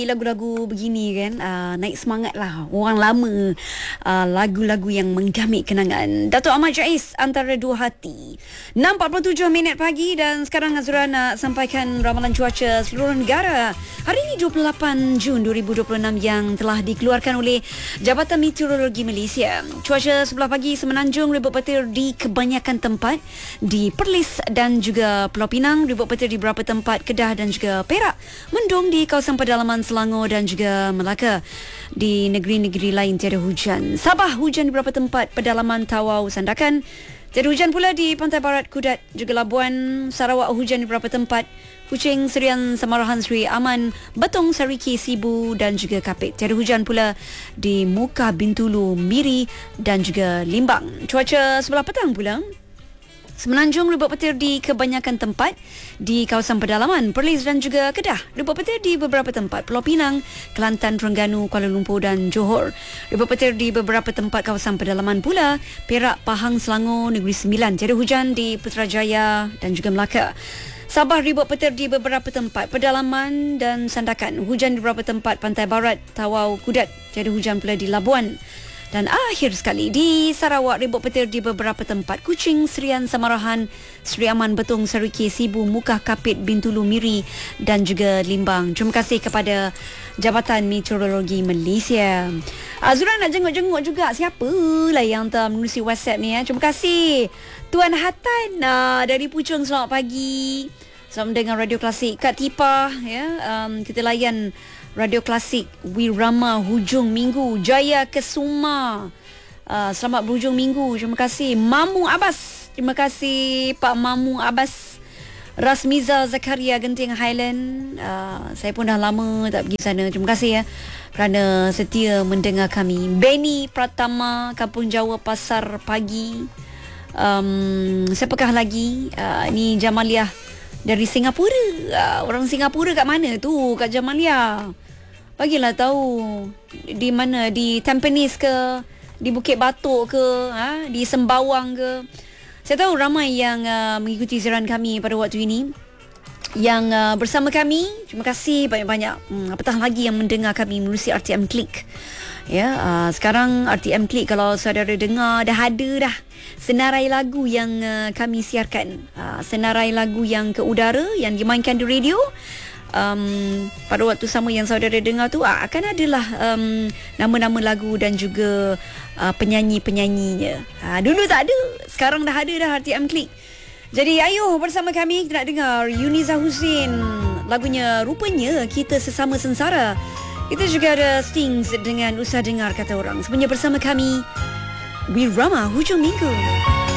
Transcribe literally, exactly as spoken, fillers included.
Lagu-lagu begini kan uh, naik semangat lah orang lama, uh, lagu-lagu yang menggamit kenangan. Dato' Ahmad Jais, Antara Dua Hati. enam empat puluh tujuh minit pagi dan sekarang Azura nak sampaikan ramalan cuaca seluruh negara hari ini dua puluh lapan Jun dua ribu dua puluh enam yang telah dikeluarkan oleh Jabatan Meteorologi Malaysia. Cuaca sebelah pagi Semenanjung ribut petir di kebanyakan tempat, di Perlis dan juga Pulau Pinang ribut petir di beberapa tempat, Kedah dan juga Perak. Mendung di kawasan pedalaman Selangor dan juga Melaka. Di negeri-negeri lain tiada hujan. Sabah hujan di beberapa tempat, pedalaman Tawau, Sandakan. Tiada hujan pula di pantai barat Kudat, juga Labuan. Sarawak hujan di beberapa tempat, Kuching, Serian, Samarahan, Seri Aman, Betong, Sariki, Sibu dan juga Kapit. Tiada hujan pula di Muka, Bintulu, Miri dan juga Limbang. Cuaca sebelah petang pula Semenanjung ribut petir di kebanyakan tempat, di kawasan pedalaman Perlis dan juga Kedah. Ribut petir di beberapa tempat, Pulau Pinang, Kelantan, Terengganu, Kuala Lumpur dan Johor. Ribut petir di beberapa tempat kawasan pedalaman pula, Perak, Pahang, Selangor, Negeri Sembilan. Tiada hujan di Putrajaya dan juga Melaka. Sabah ribut petir di beberapa tempat, pedalaman dan Sandakan. Hujan di beberapa tempat, pantai barat, Tawau, Kudat. Tiada hujan pula di Labuan. Dan akhir sekali di Sarawak ribut petir di beberapa tempat, Kuching, Serian, Samarahan, Seri Aman, Betong, Sariki, Sibu, Mukah, Kapit, Bintulu, Miri dan juga Limbang. Terima kasih kepada Jabatan Meteorologi Malaysia. Azura nak jenguk-jenguk juga siapa lah yang telah menerusi WhatsApp ni ya. Terima kasih Tuan Hatan uh, dari Puchong, selamat pagi. Selamat mendengar Radio Klasik. Kak Tipa ya, um, kita layan Radio Klasik Wirama hujung minggu. Jaya Kesuma, uh, selamat berhujung minggu. Terima kasih Mamu Abbas. Terima kasih Pak Mamu Abbas. Rasmiza Zakaria, Genting Highland. uh, Saya pun dah lama tak pergi sana. Terima kasih ya kerana setia mendengar kami. Benny Pratama, Kampung Jawa, Pasar Pagi. um, Siapakah lagi? uh, Ini Jamaliah dari Singapura. uh, Orang Singapura kat mana tu Kak Jamalia? Bagilah tahu di mana, di Tampines ke, di Bukit Batok ke, ha? Di Sembawang ke. Saya tahu ramai yang uh, mengikuti siaran kami pada waktu ini, yang uh, bersama kami. Terima kasih banyak-banyak. Hmm, apatah lagi yang mendengar kami menerusi R T M Click. Ya, uh, sekarang R T M Click kalau saudara dengar dah ada dah senarai lagu yang uh, kami siarkan. Uh, senarai lagu yang ke udara yang dimainkan di radio. Um, pada waktu sama yang saudara dengar tu uh, akan adalah um, nama-nama lagu dan juga uh, penyanyi-penyanyinya. Uh, dulu tak ada, sekarang dah ada dah R T M Click. Jadi ayo bersama kami kita nak dengar Yuniza Husin, lagunya Rupanya Kita Sesama Sengsara. Kita juga ada Stings dengan Usah Dengar Kata Orang. Sebenarnya bersama kami Wirama hujung minggu.